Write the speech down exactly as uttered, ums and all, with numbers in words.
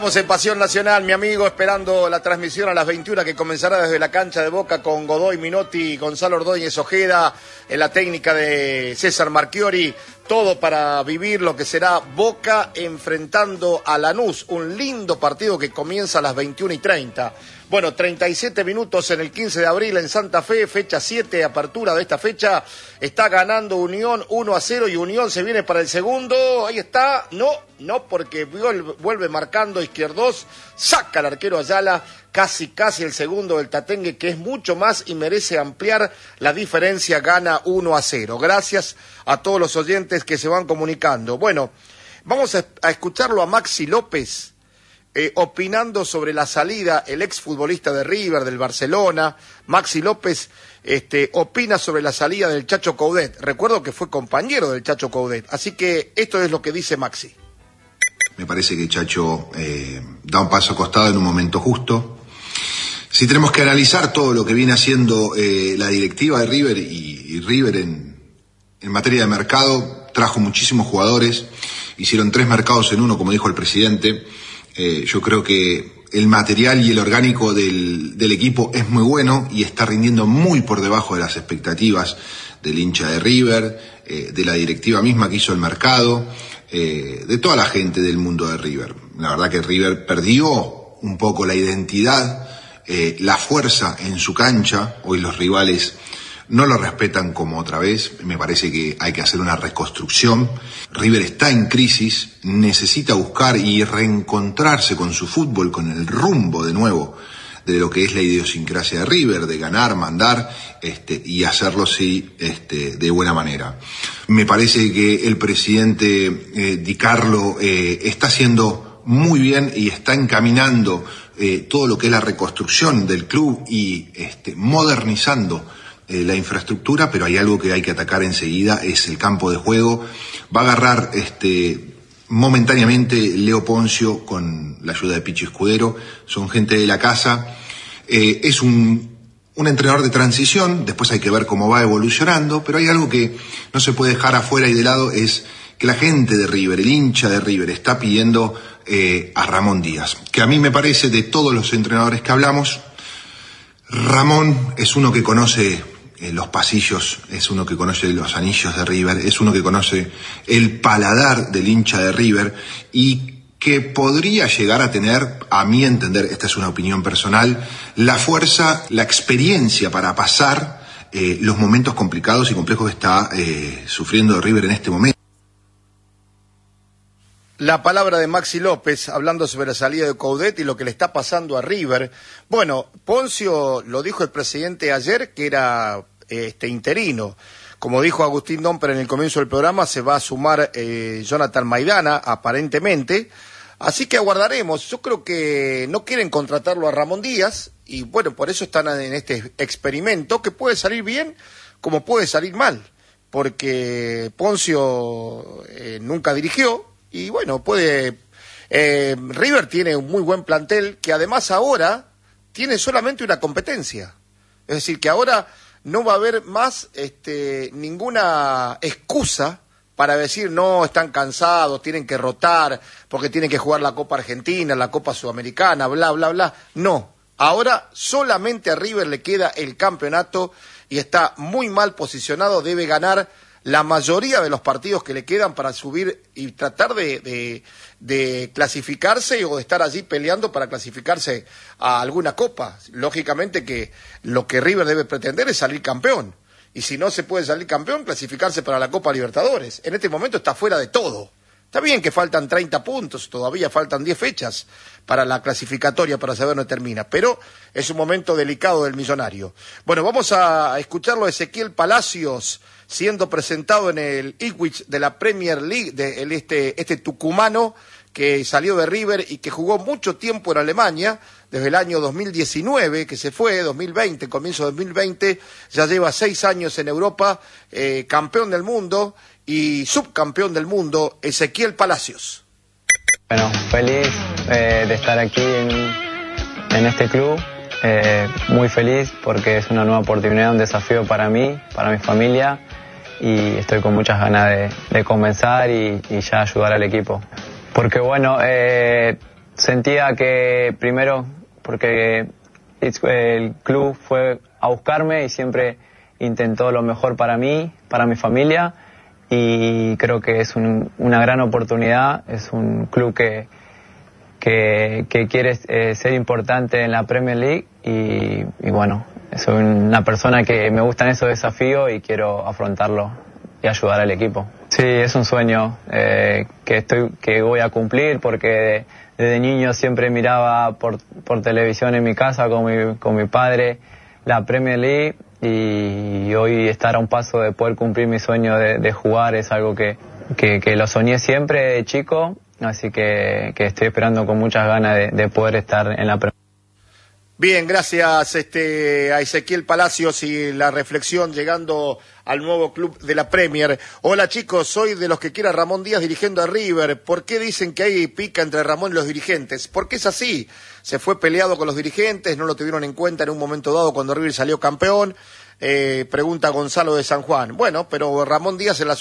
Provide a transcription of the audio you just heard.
Estamos en Pasión Nacional, mi amigo, esperando la transmisión a las veintiuna que comenzará desde la cancha de Boca con Godoy, Minotti, Gonzalo Ordóñez Ojeda, en la técnica de César Marchiori, todo para vivir lo que será Boca enfrentando a Lanús, un lindo partido que comienza a las veintiuna y treinta. Bueno, treinta y siete minutos en el quince de abril en Santa Fe, fecha siete, apertura de esta fecha, está ganando Unión uno a cero y Unión se viene para el segundo, ahí está, no, no porque vuelve marcando Izquierdos, saca al arquero Ayala, casi casi el segundo del Tatengue, que es mucho más y merece ampliar la diferencia, gana uno a cero. Gracias a todos los oyentes que se van comunicando. Bueno, vamos a, a escucharlo a Maxi López, Eh, opinando sobre la salida, el exfutbolista de River, del Barcelona. Maxi López este, opina sobre la salida del Chacho Coudet. Recuerdo que fue compañero del Chacho Coudet, así que esto es lo que dice Maxi. Me parece que Chacho eh, da un paso costado en un momento justo. Si tenemos que analizar todo lo que viene haciendo eh, la directiva de River y, y River en, en materia de mercado, trajo muchísimos jugadores, hicieron tres mercados en uno, como dijo el presidente. Eh, yo creo que el material y el orgánico del, del equipo es muy bueno y está rindiendo muy por debajo de las expectativas del hincha de River, eh, de la directiva misma que hizo el mercado, eh, de toda la gente del mundo de River. La verdad que River perdió un poco la identidad, eh, la fuerza en su cancha. Hoy los rivales no lo respetan como otra vez. Me parece que hay que hacer una reconstrucción. River está en crisis, necesita buscar y reencontrarse con su fútbol, con el rumbo de nuevo de lo que es la idiosincrasia de River, de ganar, mandar, este, y hacerlo sí, este, de buena manera. Me parece que el presidente eh, Di Carlo eh, está haciendo muy bien y está encaminando eh, todo lo que es la reconstrucción del club y este, modernizando Eh, la infraestructura, pero hay algo que hay que atacar enseguida, es el campo de juego. Va a agarrar este momentáneamente Leo Poncio con la ayuda de Pichi Escudero, son gente de la casa, eh, es un, un entrenador de transición, después hay que ver cómo va evolucionando, pero hay algo que no se puede dejar afuera y de lado, es que la gente de River, el hincha de River, está pidiendo eh, a Ramón Díaz, que a mí me parece, de todos los entrenadores que hablamos, Ramón es uno que conoce Eh, los pasillos, es uno que conoce los anillos de River, es uno que conoce el paladar del hincha de River y que podría llegar a tener, a mi entender, esta es una opinión personal, la fuerza, la experiencia para pasar eh, los momentos complicados y complejos que está eh, sufriendo River en este momento. La palabra de Maxi López, hablando sobre la salida de Coudet y lo que le está pasando a River. Bueno, Poncio, lo dijo el presidente ayer, que era este interino. Como dijo Agustín Domper en el comienzo del programa, se va a sumar eh, Jonathan Maidana, aparentemente. Así que aguardaremos. Yo creo que no quieren contratarlo a Ramón Díaz, y bueno, por eso están en este experimento, que puede salir bien, como puede salir mal. Porque Poncio eh, nunca dirigió, y bueno, puede... Eh, River tiene un muy buen plantel que además ahora tiene solamente una competencia. Es decir, que ahora no va a haber más este, ninguna excusa para decir no, están cansados, tienen que rotar, porque tienen que jugar la Copa Argentina, la Copa Sudamericana, bla, bla, bla. No, ahora solamente a River le queda el campeonato y está muy mal posicionado, debe ganar la mayoría de los partidos que le quedan para subir y tratar de, de, de clasificarse o de estar allí peleando para clasificarse a alguna copa. Lógicamente que lo que River debe pretender es salir campeón. Y si no se puede salir campeón, clasificarse para la Copa Libertadores. En este momento está fuera de todo. Está bien que faltan treinta puntos, todavía faltan diez fechas para la clasificatoria, para saber dónde termina, pero es un momento delicado del Millonario. Bueno, vamos a escucharlo a Ezequiel Palacios, siendo presentado en el Ipswich de la Premier League, de el, este, este tucumano que salió de River y que jugó mucho tiempo en Alemania, desde el año dos mil diecinueve, que se fue, dos mil veinte, comienzo de dos mil veinte, ya lleva seis años en Europa, eh, campeón del mundo y subcampeón del mundo, Ezequiel Palacios. Bueno, feliz eh, de estar aquí en, en este club, eh, muy feliz porque es una nueva oportunidad, un desafío para mí, para mi familia, y estoy con muchas ganas de, de comenzar y, y ya ayudar al equipo. Porque bueno, eh, sentía que primero, porque el club fue a buscarme y siempre intentó lo mejor para mí, para mi familia, y creo que es un, una gran oportunidad. Es un club que, que, que quiere eh, ser importante en la Premier League y, y bueno, soy una persona que me gustan esos desafíos y quiero afrontarlo y ayudar al equipo. Sí, es un sueño eh, que estoy que voy a cumplir, porque desde niño siempre miraba por, por televisión en mi casa con mi, con mi padre la Premier League, y hoy estar a un paso de poder cumplir mi sueño de, de jugar es algo que, que, que lo soñé siempre de chico, así que, que estoy esperando con muchas ganas de, de poder estar en la Premier League. Bien, gracias este, a Ezequiel Palacios y la reflexión llegando al nuevo club de la Premier. Hola chicos, soy de los que quiera Ramón Díaz dirigiendo a River. ¿Por qué dicen que hay pica entre Ramón y los dirigentes? Porque es así. Se fue peleado con los dirigentes, no lo tuvieron en cuenta en un momento dado cuando River salió campeón. Eh, pregunta Gonzalo de San Juan. Bueno, pero Ramón Díaz en la